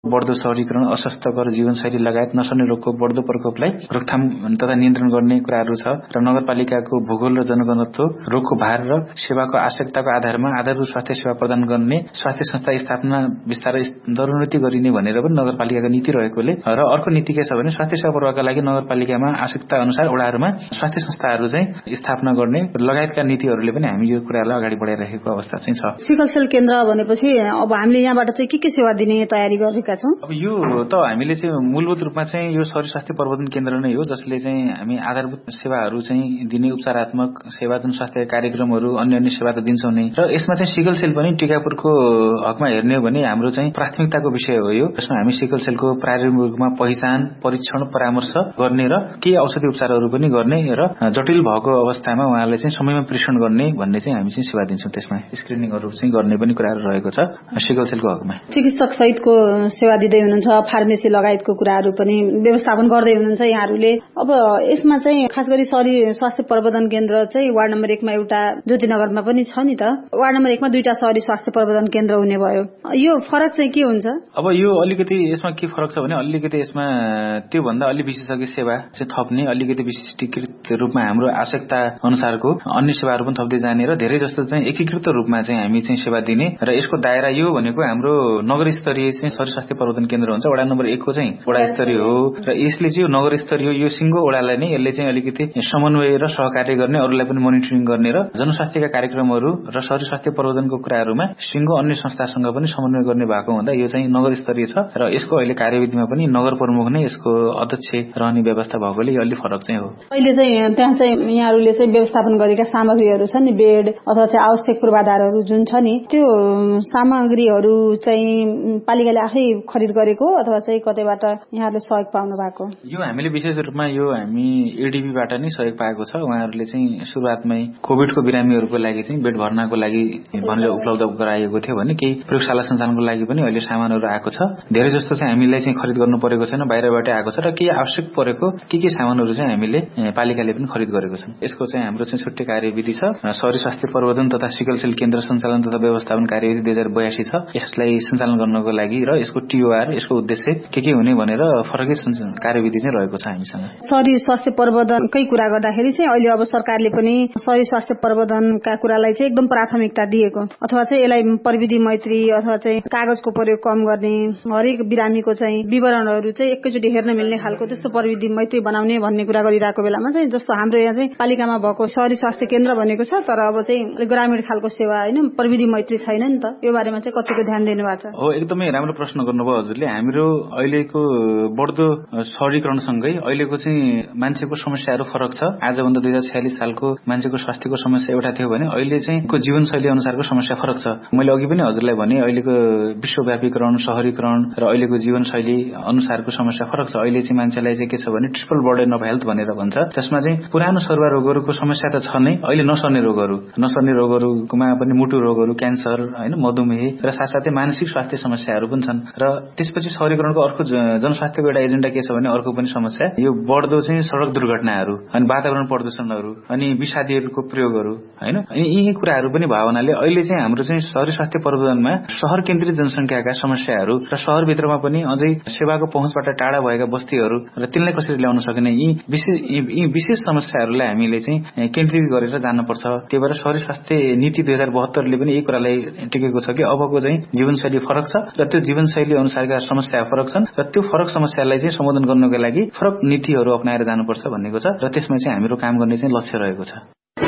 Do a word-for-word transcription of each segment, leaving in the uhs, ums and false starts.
बढ्दो शहरीकरण, अस्वास्थ्यकर जीवनशैली लगायत नसर्ने रोगको बढ्दो प्रकोपलाई रोकथाम तथा नियन्त्रण गर्ने कुराहरू छ र नगरपालिकाको भूगोल र जनघनत्व, रोगको भार र सेवाको आवश्यकताको आधारमा आधारभूत स्वास्थ्य सेवा प्रदान गर्ने स्वास्थ्य संस्था स्थापना बिस्तारै दरोन्नति गरिने भनेर पनि नगरपालिकाको नीति रहेकोले र अर्को नीति के छ भने स्वास्थ्य सेवा प्रवाहका लागि नगरपालिकामा आवश्यकता अनुसार वडाहरूमा स्वास्थ्य संस्थाहरू चाहिँ स्थापना गर्ने लगायतका नीतिहरूले पनि हामी यो कुरालाई अगाडि बढाइरहेको अवस्था चाहिँ छ। सिकल सेल केन्द्र भनेपछि अब हामीले यहाँबाट चाहिँ के के सेवा दिने तयारी गरेका छौं? अब यो त हामीले चाहिँ मूलभूत रूपमा चाहिँ यो शरीर स्वास्थ्य प्रबन्धन केन्द्र नै हो, जसले चाहिँ हामी आधारभूत सेवाहरू चाहिँ दिने उपचारात्मक सेवा, जनस्वास्थ्य कार्यक्रमहरू, अन्य अन्य सेवा त दिन्छौं नै। र यसमा चाहिँ सिकल सेल पनि टिकापुरको हकमा हेर्ने हो भने हाम्रो चाहिँ प्राथमिकताको विषय हो यो। यसमा हामी सिकल सेलको प्रारम्भिक रूपमा पहिचान, परीक्षण, परामर्श गर्ने र केही औषधि उपचारहरू पनि गर्ने र जटिल भएको अवस्थामा उहाँलाई चाहिँ समयमा परीक्षण गर्ने भन्ने चाहिँ हामी चाहिँ सेवा दिन्छौं। त्यसमा स्क्रिनिङहरू चाहिँ गर्ने पनि कुराहरू रहेको छ सिकल सेलको हकमा। चिकित्सक सहितको सेवा दिँदै हुनुहुन्छ, फार्मेसी लगायतको कुराहरू पनि व्यवस्थापन गर्दै हुनुहुन्छ यहाँहरूले। अब यसमा चाहिँ खास गरी शहरी स्वास्थ्य प्रबन्धन केन्द्र चाहिँ वार्ड नम्बर एकमा एउटा ज्योतिनगरमा पनि छ नि त, वार्ड नम्बर एकमा दुईटा शहरी स्वास्थ्य प्रबन्धन केन्द्र हुने भयो। यो फरक चाहिँ के हुन्छ? अब यो अलिकति यसमा के फरक छ भने अलिकति यसमा त्यो भन्दा अलि विशेषज्ञ सेवा चाहिँ थप्ने, अलिकति विशिष्टीकृत रूपमा हाम्रो आवश्यकता अनुसारको अन्य सेवाहरू पनि थप्दै जाने र धेरै जस्तो चाहिँ एकीकृत रूपमा चाहिँ हामी चाहिँ सेवा दिने र यसको दायरा यो भनेको हाम्रो नगर स्तरीय चाहिँ शहरी स्वास्थ्य प्रबन्धन केन्द्र हुन्छ। वडा नम्बर एक को चाहिँ वडा स्तरीय हो र यसले चाहिँ नगर स्तरीय यो सिंगो वडालाई नै यसले चाहिँ अलिकति समन्वय र सहकार्य गर्ने, अरूलाई पनि मोनिटरिङ गर्ने र जनस्वास्थ्यका कार्यक्रमहरू र शहरी स्वास्थ्य प्रबन्धनको कुराहरूमा सिंगो अन्य संस्थासँग पनि समन्वय गर्ने भएको हुँदा यो चाहिँ नगर स्तरीय छ र यसको अहिले कार्यविधिमा पनि नगर प्रमुख नै यसको अध्यक्ष रहने व्यवस्था भएकोले यो अलि फरक चाहिँ हो। अहिले चाहिँ त्यहाँ चाहिँ यहाँहरूले चाहिँ व्यवस्थापन गरेका सामग्रीहरू छ नि, बेड अथवा चाहिँ आवश्यक पूर्वाधारहरू जुन छ नि, त्यो सामग्रीहरू चाहिँ पालिकाले आफै खरिद गरेको अथवा चाहिँ कतैबाट यहाँहरूले सहयोग पाउनु भएको? यो हामीले विशेष रूपमा यो हामी एडीबीबाट नै सहयोग पाएको छ। उहाँहरूले चाहिँ सुरुवातमै कोभिडको बिरामीहरूको लागि चाहिँ बेड भर्नाको लागि भनेर उपलब्ध गराएको थियो भने केही प्रयोगशाला सञ्चालनको लागि पनि अहिले सामानहरू आएको छ। धेरै जस्तो चाहिँ हामीलाई चाहिँ खरिद गर्नु परेको छैन, बाहिरबाटै आएको छ र केही आवश्यक परेको के के सामानहरू चाहिँ हामीले पालिकाले पनि खरिद गरेको छ। यसको चाहिँ हाम्रो चाहिँ छुट्टै कार्यविधि छ। शहरी स्वास्थ्य प्रबन्धन तथा सिकल सेल केन्द्र सञ्चालन तथा व्यवस्थापन कार्यविधि दुई हजार बयासी छ। यसलाई सञ्चालन गर्नको लागि र यसको टीओआर, यसको उद्देश्य के के हुने भनेर फरकै कार्यविधि चाहिँ रहेको छ हामीसँग। शहरी स्वास्थ्य प्रबन्धनकै कुरा गर्दाखेरि चाहिँ अहिले अब सरकारले पनि शहरी स्वास्थ्य प्रबन्धनका कुरालाई चाहिँ एकदम प्राथमिकता दिएको, अथवा चाहिँ यसलाई प्रविधि मैत्री अथवा चाहिँ कागजको प्रयोग कम गर्ने, हरेक बिरामीको चाहिँ विवरणहरू चाहिँ एकैचोटि हेर्न मिल्ने खालको त्यस्तो प्रविधि मैत्री बनाउने भन्ने कुरा गरिरहेको बेलामा चाहिँ जस्तो हाम्रो यहाँ चाहिँ पालिकामा भएको शहरी स्वास्थ्य केन्द्र भनेको छ, तर अब चाहिँ ग्रामीण खालको सेवा होइन, प्रविधि मैत्री छैन नि त। यो बारेमा चाहिँ कतिको ध्यान दिनु भएको छ? हो, एकदमै राम्रो प्रश्न गर्नुभयो हजुरले। हाम्रो अहिलेको बढ्दो शहरीकरणसँगै अहिलेको चाहिँ मान्छेको समस्याहरू फरक छ। आजभन्दा दुई हजार छयालिस सालको मान्छेको स्वास्थ्यको समस्या एउटा थियो भने अहिले चाहिँ जीवनशैली अनुसारको समस्या फरक छ। मैले अघि पनि हजुरलाई भने अहिलेको विश्वव्यापीकरण, शहरीकरण र अहिलेको जीवनशैली अनुसारको समस्या फरक छ। अहिले चाहिँ मान्छेलाई चाहिँ के छ भने ट्रिपल बर्डन अफ हेल्थ भनेर भन्छ, जसमा चाहिँ पुरानो सरुवा रोगहरूको समस्या त छ नै, अहिले नसर्ने रोगहरू नसर्ने रोगहरूमा पनि मुटु रोगहरू, क्यान्सर होइन, मधुमेह र साथसाथै मानसिक स्वास्थ्य समस्याहरू पनि छन्। र त्यसपछि शहरीकरणको अर्को जनस्वास्थ्यको एउटा एजेन्डा के छ भने अर्को पनि समस्या यो बढ्दो चाहिँ सडक दुर्घटनाहरू अनि वातावरण प्रदूषणहरू अनि विषादीहरूको प्रयोगहरू होइन, अनि यी कुराहरू पनि भयो हुनाले अहिले चाहिँ हाम्रो चाहिँ शहरी स्वास्थ्य प्रबन्धनमा शहर केन्द्रित जनसङ्ख्याका समस्याहरू र शहरभित्रमा पनि अझै सेवाको पहुँचबाट टाढा भएका बस्तीहरू र तिनलाई कसरी ल्याउन सकिने यी विशेष यी विशेष समस्याहरूलाई हामीले चाहिँ केन्द्रित गरेर जानुपर्छ। त्यही भएर शहरी स्वास्थ्य नीति दुई हजार बहत्तरले पनि यही कुरालाई टेकेको छ कि अबको चाहिँ जीवनशैली फरक छ र त्यो जीवनशैली अनुसारका समस्या फरक छन् र त्यो फरक समस्यालाई चाहिँ सम्बोधन गर्नको लागि फरक नीतिहरू अपनाएर जानुपर्छ भन्नेको छ र त्यसमा चाहिँ हाम्रो काम गर्ने चाहिँ लक्ष्य रहेको छ।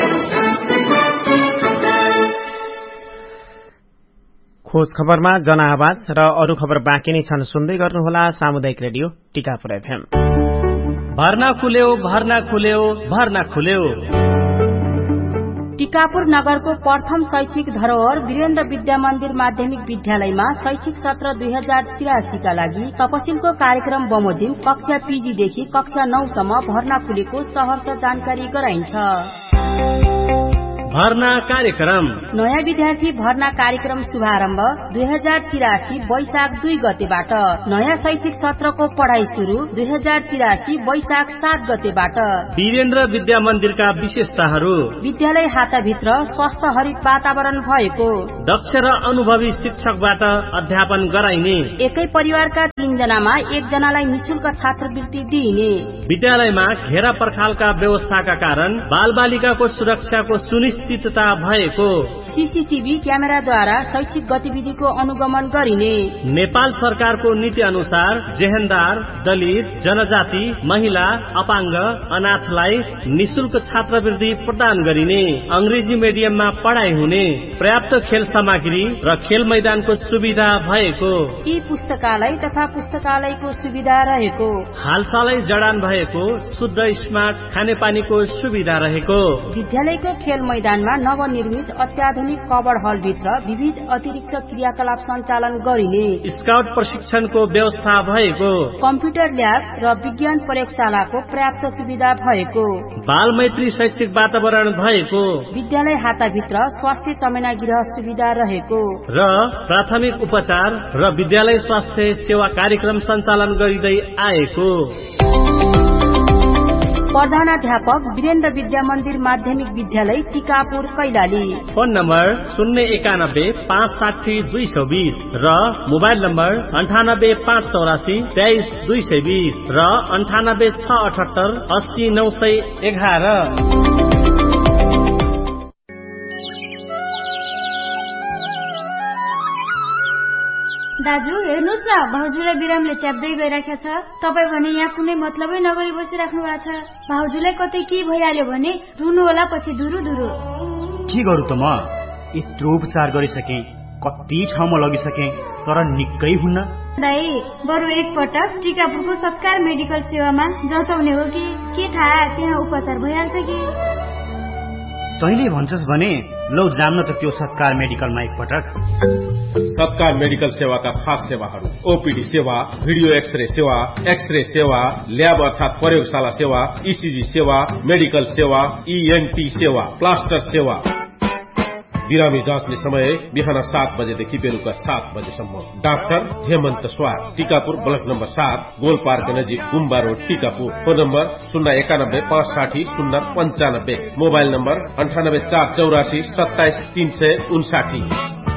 खोज खबरमा जनआवाज र अरू खबर बाँकी नै छन्, सुन्दै गर्नुहोला सामुदायिक रेडियो टिकापुर एफएम। भर्ना खुल्यो, भर्ना खुल्यो, भर्ना खुल्यो। टिकापुर नगरको प्रथम शैक्षिक धरोहर वीरेन्द्र विद्या मन्दिर माध्यमिक विद्यालयमा शैक्षिक सत्र दुई हजार तिरासी का लागि तपसिलको कार्यक्रम बमोजिम कक्षा पीजी देखि कक्षा नौ सम्म भर्ना खुलेको सहर्ष जानकारी गराइन्छ। भर्ना कार्यक्रम। नयाँ विद्यार्थी भर्ना कार्यक्रम शुभारम्भ दुई हजार तिरासी वैशाख दुई गतेबाट। नयाँ शैक्षिक सत्रको पढाइ सुरु दुई हजार तिरासी वैशाख सात गतेबाट। वीरेन्द्र विद्या मन्दिरका विशेषताहरू। विद्यालय हाताभित्र स्वस्थ हरित वातावरण भएको। दक्ष र अनुभवी शिक्षकबाट अध्यापन गराइने। एकै परिवारका तीनजनामा एकजनालाई निशुल्क छात्रवृत्ति दिइने। विद्यालयमा घेरा पर्खालका व्यवस्थाका कारण बाल बालिकाको सुरक्षाको सुनिश्चितता भएको। सीसीटीभी क्यामेराद्वारा शैक्षिक गतिविधिको अनुगमन गरिने। नेपाल सरकारको नीति अनुसार जेहेन्दार, दलित, जनजाति, महिला, अपाङ्ग, अनाथलाई निशुल्क छात्रवृत्ति प्रदान गरिने। अंग्रेजी मिडियममा पढाइ हुने। पर्याप्त खेल सामग्री र खेल मैदानको सुविधा भएको। यी पुस्तकालय तथा पुस्तकालयको सुविधा रहेको। हालसालै जडान भएको शुद्ध स्मार्ट खानेपानीको सुविधा रहेको। विद्यालयको खेल मैदानमा नवनिर्मित अत्याधुनिक कवर हल भित्र विविध अतिरिक्त क्रियाकलाप सञ्चालन गरिने। स्काउट प्रशिक्षणको व्यवस्था भएको। कम्प्युटर ल्याब र विज्ञान प्रयोगशालाको पर्याप्त सुविधा भएको। बाल मैत्री शैक्षिक वातावरण भएको। विद्यालय हाताभित्र स्वास्थ्य तमेना गृह सुविधा रहेको र प्राथमिक उपचार र विद्यालय स्वास्थ्य सेवा कार्यक्रम सञ्चालन गरिँदै आएको। प्रधानाध्यापक वीरेन्द्र विद्या मन्दिर माध्यमिक विद्यालय टिकापुर कैलाली। फोन नम्बर शून्य एकानब्बे पाँच साठी दुई सौ बीस र मोबाइल नम्बर अन्ठानब्बे पाँच चौरासी तेइस दुई सय बीस र अन्ठानब्बे छ अठहत्तर अस्सी नौ सय एघार। दाजु हेर्नुहोस् न, भाउजूलाई बिरामले च्याप्दै गइराखेको छ। तपाईँ भने यहाँ कुनै मतलबै नगरी बसिराख्नु भएको छ। भाउजूलाई कतै के भइहाल्यो भने रुनु होला पछि धुरु धुरु। के गरौँ त म? यत्रो उपचार गरिसके, कति ठाउँमा लगिसके, तर निकै हुन्न। दाई बरु एकपटक टिकापुरको सत्कार मेडिकल सेवामा जचाउने हो कि के थाहा, त्यहाँ उपचार भइहाल्छ कि। तैँले भन्छस् भने लौ जान्न त त्यो सत्कार मेडिकलमा एकपटक। सत्कार मेडिकल सेवाका खास सेवाहरू: ओपीडी सेवा, भिडियो एक्सरे सेवा, एक्सरे सेवा, ल्याब अर्थात प्रयोगशाला सेवा, ईसीजी सेवा, मेडिकल सेवा, ईएनटी सेवा, प्लास्टर सेवा। बिरामी जाँच्ने समय बिहान सात बजेदेखि बेलुका सात बजेसम्म। डाक्टर हेमन्त स्वार, टिकापुर ब्लक नम्बर सात, गोल पार्क नजिक गुम्बा रोड, टिकापुर। फोन नम्बर शून्य एकानब्बे पाँच साठी शून्य पञ्चानब्बे। मोबाइल नम्बर अन्ठानब्बे चार चौरासी सत्ताइस तीन सय उन्साठी।